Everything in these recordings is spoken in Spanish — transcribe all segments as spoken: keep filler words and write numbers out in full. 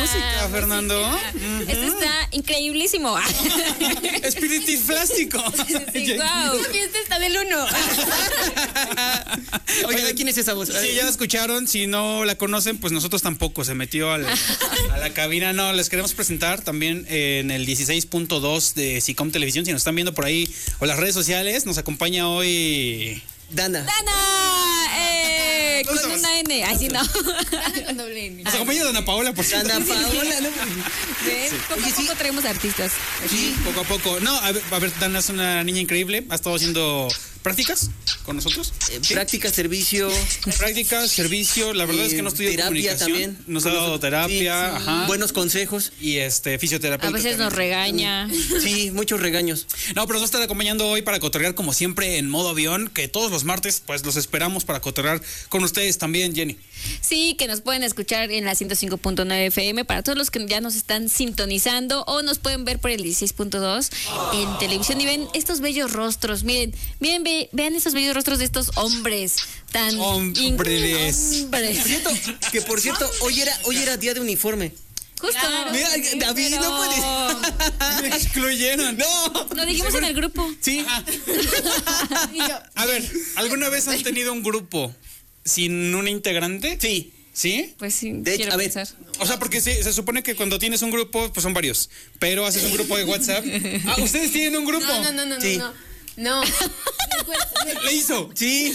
música, Fernando. Uh-huh. Esto está increíblísimo. Espiritiflástico. Sí, wow. La fiesta está del uno. Oye, ¿de quién es esa voz? Sí, ya la escucharon. Si no la conocen, pues nosotros tampoco. Se metió al, a la cabina. No, les queremos presentar también en el dieciséis punto dos de Sicom Televisión. Si nos están viendo por ahí o las redes sociales, nos acompaña hoy Dana. Dana, eh, con una N. Ay, sí, no. Dana con doble N. Nos acompaña Dana Paola, por cierto. Dana Paola, ¿no? ¿Ven? Poco a poco traemos artistas. Sí, poco a poco. No, a ver, a ver, Dana es una niña increíble. Ha estado haciendo prácticas con nosotros. Eh, ¿Sí? Práctica, servicio. Prácticas, servicio. La verdad eh, es que no estudió terapia comunicación. También. Nos ha dado terapia. Sí, sí. Ajá. Buenos consejos. Y este, fisioterapeuta. A veces también. Nos regaña. Sí, muchos regaños. No, pero nos va a estar acompañando hoy para cotorrear como siempre en modo avión, que todos los martes pues los esperamos para cotorrear con ustedes también, Jenny. Sí, que nos pueden escuchar en la ciento cinco punto nueve F M para todos los que ya nos están sintonizando o nos pueden ver por el dieciséis punto dos oh. en televisión y ven estos bellos rostros. Miren, miren, ve, vean estos bellos rostros de estos hombres tan hombres. hombres. Por cierto, que por cierto, hoy era, hoy era día de uniforme. Justo. Claro, Mira, David, pero... no puedes. Me excluyeron. No. Lo dijimos en el grupo. Sí. A ver, ¿alguna vez han tenido un grupo sin un integrante? Sí. ¿Sí? Pues sí, de hecho, a ver, pensar. O sea, porque sí, se supone que cuando tienes un grupo, pues son varios. Pero haces un grupo de WhatsApp. Ah, ¿ustedes tienen un grupo? No, no, no, sí. no, no. No. ¿Le hizo? Sí.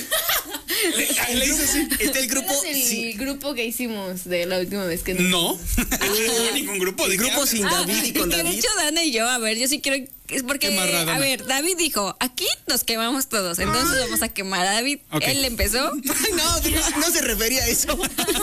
Le, le hizo sí. Está el grupo. El sí. grupo que hicimos de la última vez que no. No. No ningún grupo. El grupo sin ah, David y con que David. De hecho, Dana y yo, a ver, yo sí quiero. Es porque, a ver, David dijo, aquí nos quemamos todos, entonces vamos a quemar a David. Okay. Él empezó. No, no se refería a eso.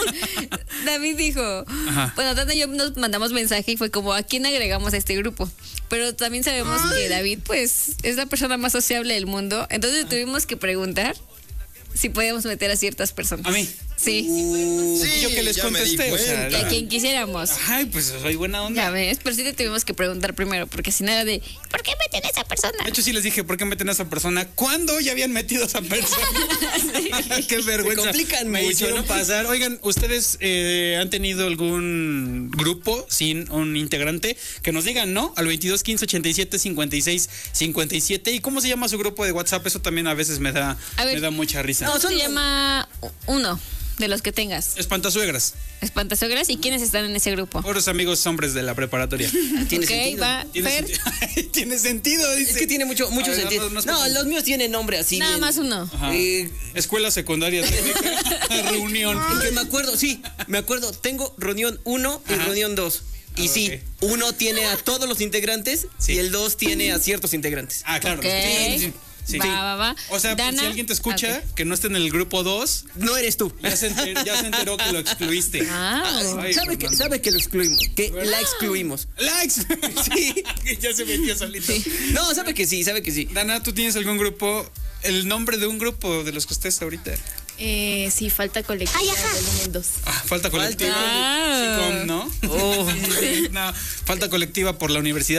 David dijo, ajá. Bueno, Dana y yo nos mandamos mensaje y fue como, ¿a quién agregamos a este grupo? Pero también sabemos Ay. que David, pues, es la persona más sociable del mundo, entonces tuvimos que preguntar si podíamos meter a ciertas personas. ¿A mí? Sí. Uh, sí, yo que les contesté, o sea, que a quien quisiéramos. Ay, pues soy buena onda. Ya ves, pero sí te tuvimos que preguntar primero, porque si no era de, ¿por qué meten a esa persona? De hecho, sí les dije, ¿por qué meten a esa persona? ¿Cuándo ya habían metido a esa persona? Sí. Qué vergüenza. Me complican Me mucho. hicieron pasar. Oigan, ¿ustedes eh, han tenido algún grupo sin un integrante? Que nos digan, ¿no? Al veintidós quince ochenta y siete cincuenta y seis cincuenta y siete. ¿Y cómo se llama su grupo de WhatsApp? Eso también a veces me da, a ver, me da mucha risa. No, se llama uno. De los que tengas. Espantasuegras. Espantasuegras. ¿Y quiénes están en ese grupo? Puros amigos hombres de la preparatoria. ¿Tiene okay, sentido? Va, ¿Tiene, senti tiene sentido, dice. Es que tiene mucho, mucho ver, sentido. No, no, los míos tienen nombre así. Nada bien. más uno. Eh, Escuela secundaria. Reunión. Que me acuerdo, sí, me acuerdo. Tengo reunión uno y reunión dos. Y ah, sí, okay. uno tiene a todos los integrantes sí. y el dos tiene a ciertos integrantes. Ah, claro. Okay. Sí, sí. Sí. Va, va, va. O sea, Dana, si alguien te escucha okay. que no esté en el grupo dos, no eres tú. Ya se, enter, ya se enteró que lo excluiste. Ah, Ay, ¿sabe, que, ¿Sabe que lo excluimos? Que ¿verdad? La excluimos. ¿La ex Sí, ya se metió solito. Sí. No, sabe que sí, sabe que sí. Dana, ¿tú tienes algún grupo, el nombre de un grupo de los que estés ahorita? Eh, sí, falta colectiva. Ay, volumen dos. Ah, falta colectiva. Ah. Sí, ¿no? Oh. No, falta colectiva por la universidad.